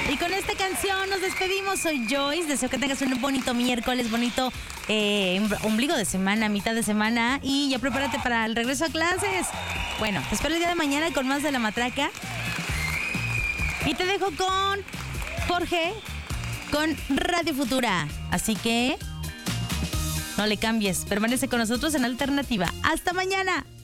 Y con esta canción nos despedimos. Soy Joyce. Deseo que tengas un bonito miércoles, bonito ombligo de semana, mitad de semana. Y ya prepárate para el regreso a clases. Bueno, te espero el día de mañana con más de La Matraca. Y te dejo con Jorge, con Radio Futura. Así que no le cambies. Permanece con nosotros en Alternativa. ¡Hasta mañana!